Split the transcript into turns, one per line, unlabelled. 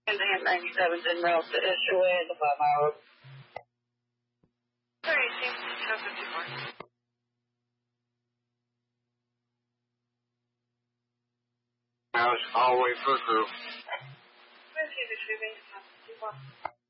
Indian 97 en route to Ishaway at the 5 Mile Road.
30, 1054.
House, hallway for crew.
20, retrieving 54.